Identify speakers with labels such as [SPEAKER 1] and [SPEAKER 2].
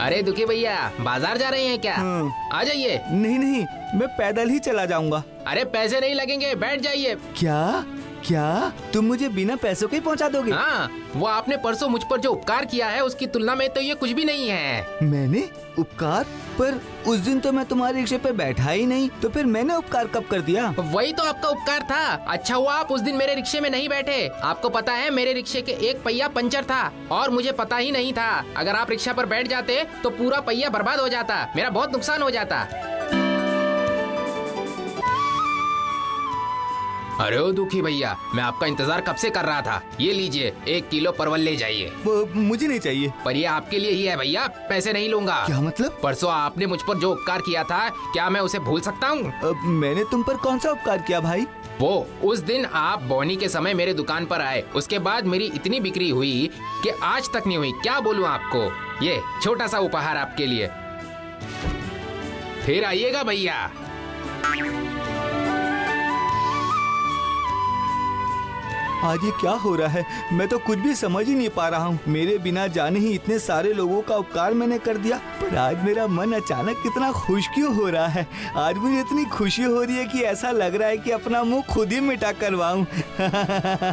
[SPEAKER 1] अरे दुखी भैया, बाजार जा रहे हैं क्या? आ जाइए।
[SPEAKER 2] नहीं नहीं, मैं पैदल ही चला जाऊंगा।
[SPEAKER 1] अरे पैसे नहीं लगेंगे, बैठ जाइए।
[SPEAKER 2] क्या क्या तुम मुझे बिना पैसों के ही पहुंचा दोगे?
[SPEAKER 1] हाँ, वो आपने परसों मुझ पर जो उपकार किया है उसकी तुलना में तो ये कुछ भी नहीं है।
[SPEAKER 2] मैंने उपकार? पर उस दिन तो मैं तुम्हारे रिक्शे पे बैठा ही नहीं, तो फिर मैंने उपकार कब कर दिया?
[SPEAKER 1] वही तो आपका उपकार था। अच्छा हुआ आप उस दिन मेरे रिक्शे में नहीं बैठे। आपको पता है मेरे रिक्शे के एक पहिया पंचर था और मुझे पता ही नहीं था। अगर आप रिक्शा पर बैठ जाते तो पूरा पहिया बर्बाद हो जाता, मेरा बहुत नुकसान हो जाता। अरे ओ दुखी भैया, मैं आपका इंतजार कब से कर रहा था। ये लीजिए 1 किलो परवल ले जाइए।
[SPEAKER 2] मुझे नहीं चाहिए। पर
[SPEAKER 1] ये आपके लिए ही है भैया, पैसे नहीं लूंगा।
[SPEAKER 2] क्या मतलब?
[SPEAKER 1] परसों आपने मुझ पर जो उपकार किया था, क्या मैं उसे भूल सकता हूँ?
[SPEAKER 2] मैंने तुम पर कौन सा उपकार किया भाई?
[SPEAKER 1] वो उस दिन आप बोनी के समय मेरे दुकान पर आए, उसके बाद मेरी इतनी बिक्री हुई कि आज तक नहीं हुई। क्या बोलूं आपको, ये छोटा सा उपहार आपके लिए। फिर आइएगा भैया।
[SPEAKER 2] आज ये क्या हो रहा है? मैं तो कुछ भी समझ ही नहीं पा रहा हूँ। मेरे बिना जाने ही इतने सारे लोगों का उपकार मैंने कर दिया, पर आज मेरा मन अचानक कितना खुश क्यों हो रहा है? आज मुझे इतनी खुशी हो रही है कि ऐसा लग रहा है कि अपना मुंह खुद ही मिटा करवाऊं।